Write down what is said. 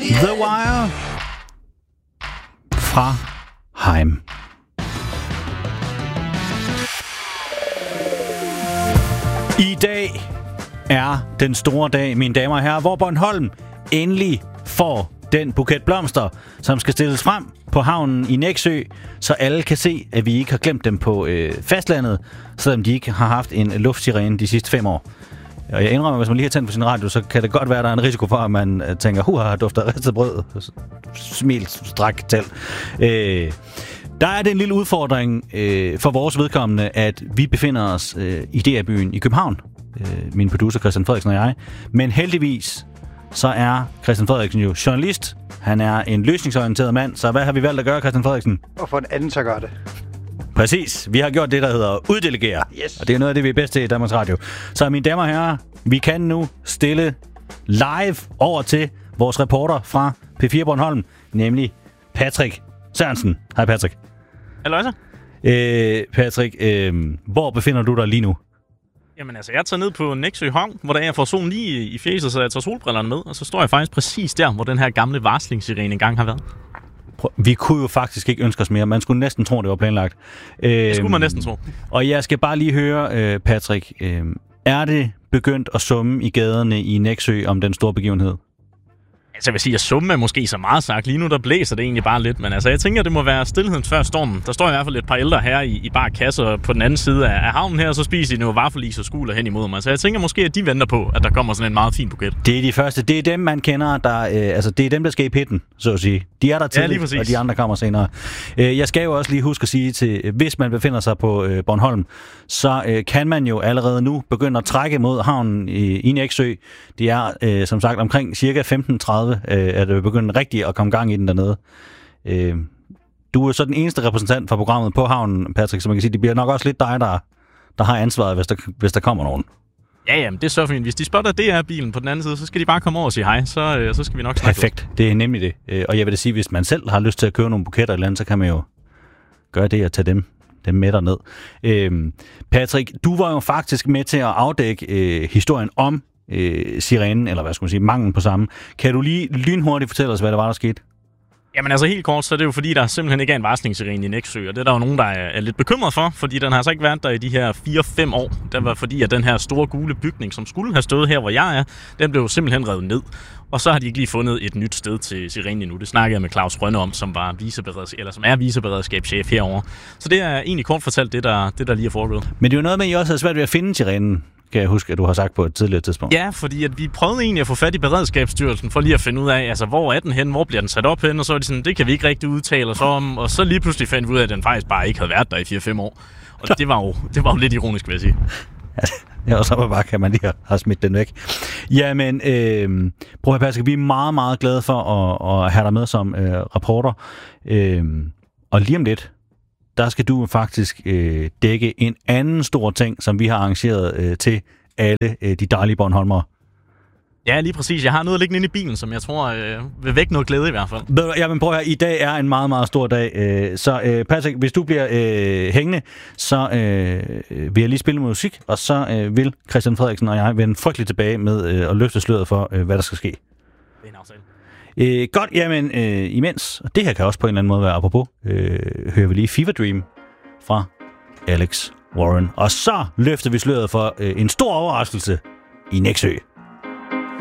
The Wire fra Heim. I dag er den store dag, mine damer og herrer, hvor Bornholm endelig får den buket blomster, som skal stilles frem på havnen i Nexø, så alle kan se, at vi ikke har glemt dem på fastlandet, selvom de ikke har haft en luftsirene de sidste 5 år. Og jeg indrømmer, hvis man lige har tændt på sin radio, så kan det godt være, at der er en risiko for, at man tænker, har dufter ristet brød, smil, stræk, tal. Der er det en lille udfordring for vores vedkommende, at vi befinder os i DR-byen i København, min producer Christian Frederiksen og jeg. Men heldigvis så er Christian Frederiksen jo journalist. Han er en løsningsorienteret mand, så hvad har vi valgt at gøre, Christian Frederiksen? Og for en anden så gør det. Præcis. Vi har gjort det, der hedder uddelegere. Yes. Og det er noget af det, vi er bedst til i Danmarks Radio. Så mine damer og herrer, vi kan nu stille live over til vores reporter fra P4 Bornholm, nemlig Patrick Sørensen. Hej Patrick. Hallo så. Patrick, hvor befinder du dig lige nu? Jamen altså, jeg tager ned på Nexø Havn, hvor jeg får solen lige i fjeset, så jeg tager solbrillerne med, og så står jeg faktisk præcis der, hvor den her gamle varslingssirene engang har været. Vi kunne jo faktisk ikke ønske os mere. Man skulle næsten tro, det var planlagt. Det skulle man næsten tro. Og jeg skal bare lige høre, Patrick, er det begyndt at summe i gaderne i Nexø om den store begivenhed? Altså, jeg vil sige, at summe er måske så meget sagt. Lige nu, der blæser det egentlig bare lidt. Men altså, jeg tænker, det må være stilheden før stormen. Der står i hvert fald et par ældre her i bare kasser på den anden side af havnen her, og så spiser de noget vaffelis og skuler hen imod mig. Så jeg tænker måske, at de venter på, at der kommer sådan en meget fin buket. Det er de første. Det er dem, man kender, der, altså det er dem, der skal i pitten, så at sige. De er der tidligt, og de andre kommer senere. Jeg skal jo også lige huske at sige til, hvis man befinder sig på Bornholm, så kan man jo allerede nu begynde at trække mod havnen i Nexø. Det er som sagt omkring cirka 15:30, at det begyndt rigtigt at komme gang i den dernede. Du er så den eneste repræsentant for programmet på havnen, Patrick, så man kan sige, det bliver nok også lidt dig, der har ansvaret, hvis der kommer nogen. Ja, jamen, det er så fint. Hvis de spotter DR-bilen på den anden side, så skal de bare komme over og sige hej, så skal vi nok snakke. Perfekt, det er nemlig det. Og jeg vil da sige, hvis man selv har lyst til at købe nogle buketter eller andet, så kan man jo gøre det og tage dem med derned. Patrick, du var jo faktisk med til at afdække historien om sirenen, eller hvad skulle man sige, manglen på samme. Kan du lige lynhurtigt fortælle os, hvad der var, der skete? Jamen altså helt kort, så er det jo fordi, der simpelthen ikke er en varslingssirene i Nexø, og det er der jo nogen, der er lidt bekymret for, fordi den har altså ikke været der i de her 4-5 år. Det var fordi, at den her store gule bygning, som skulle have stået her, hvor jeg er, den blev simpelthen revet ned. Og så har de ikke lige fundet et nyt sted til sirenen endnu. Det snakkede jeg med Claus Rønne om, som er viceberedskabschef herovre. Så det er egentlig kort fortalt det, der lige er foregået. Men det er jo noget med, at I også havde svært ved at finde sirenen, kan jeg huske, at du har sagt på et tidligere tidspunkt. Ja, fordi at vi prøvede egentlig at få fat i Beredskabsstyrelsen for lige at finde ud af, altså hvor er den hen, hvor bliver den sat op hen, og så er de sådan, det kan vi ikke rigtig udtale os om, og så lige pludselig fandt vi ud af, at den faktisk bare ikke havde været der i 4-5 år. Og det var jo lidt ironisk, vil jeg sige. Ja, og så bare kan man lige have smidt den væk. Jamen, prøv at Patrick, vi er meget, meget glade for at have dig med som reporter. Og lige om lidt, der skal du faktisk dække en anden stor ting, som vi har arrangeret til alle de dejlige Bornholmere. Ja, lige præcis. Jeg har noget liggende inde i bilen, som jeg tror vil vække noget glæde i hvert fald. Jamen prøv at høre, i dag er en meget, meget stor dag. Så Patrick, hvis du bliver hængende, så vil jeg lige spille musik, og så vil Christian Frederiksen og jeg vende frygteligt tilbage med at løfte sløret for, hvad der skal ske. Det er en aftale. Godt, jamen imens, og det her kan også på en eller anden måde være apropos, hører vi lige Fever Dream fra Alex Warren. Og så løfter vi sløret for en stor overraskelse i Nexø.